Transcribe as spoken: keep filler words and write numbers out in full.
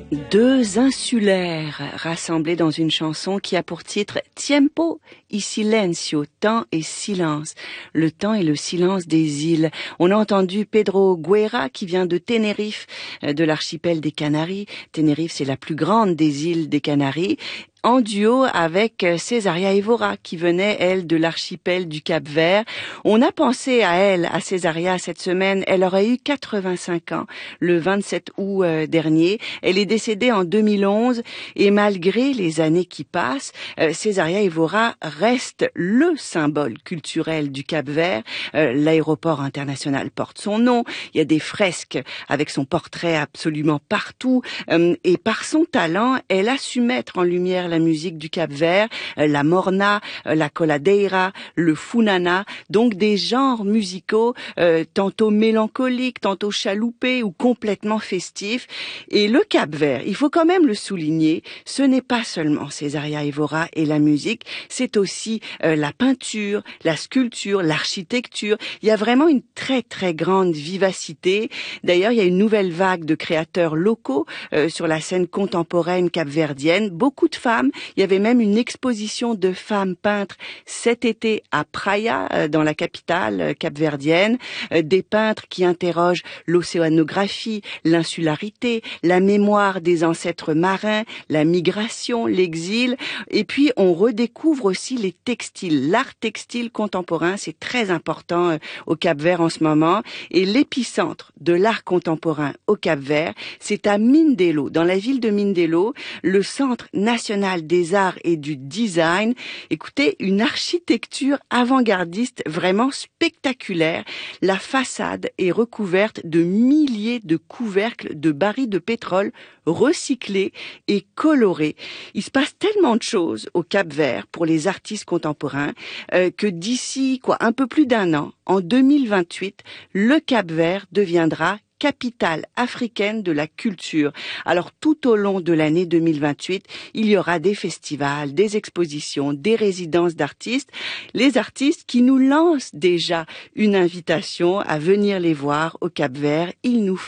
Deux insulaires rassemblés dans une chanson qui a pour titre Tiempo y Silencio, temps et silence, le temps et le silence des îles. On a entendu Pedro Guerra qui vient de Tenerife, de l'archipel des Canaries. Tenerife, c'est la plus grande des îles des Canaries, en duo avec Césaria Évora qui venait, elle, de l'archipel du Cap-Vert. On a pensé à elle, à Césaria, cette semaine. Elle aurait eu quatre-vingt-cinq ans le vingt-sept août dernier. Elle est décédée en deux mille onze et malgré les années qui passent, Césaria Évora reste le symbole culturel du Cap-Vert. L'aéroport international porte son nom. Il y a des fresques avec son portrait absolument partout. Et par son talent, elle a su mettre en lumière la musique du Cap-Vert, la morna, la coladeira, le funana, donc des genres musicaux euh, tantôt mélancoliques, tantôt chaloupés ou complètement festifs. Et le Cap-Vert, il faut quand même le souligner, ce n'est pas seulement Césaria Évora et la musique, c'est aussi euh, la peinture, la sculpture, l'architecture. Il y a vraiment une très très grande vivacité. D'ailleurs, il y a une nouvelle vague de créateurs locaux euh, sur la scène contemporaine capverdienne, beaucoup de femmes. Il y avait même une exposition de femmes peintres cet été à Praia, dans la capitale capverdienne, des peintres qui interrogent l'océanographie, l'insularité, la mémoire des ancêtres marins, la migration, l'exil, et puis on redécouvre aussi les textiles, l'art textile contemporain, c'est très important au Cap-Vert en ce moment, et l'épicentre de l'art contemporain au Cap-Vert, c'est à Mindelo, dans la ville de Mindelo, le Centre national des arts et du design. Écoutez, une architecture avant-gardiste vraiment spectaculaire. La façade est recouverte de milliers de couvercles de barils de pétrole recyclés et colorés. Il se passe tellement de choses au Cap-Vert pour les artistes contemporains euh, que d'ici quoi un peu plus d'un an, en deux mille vingt-huit, le Cap-Vert deviendra capitale africaine de la culture. Alors tout au long de l'année deux mille vingt-huit, il y aura des festivals, des expositions, des résidences d'artistes. Les artistes qui nous lancent déjà une invitation à venir les voir au Cap-Vert, ils nous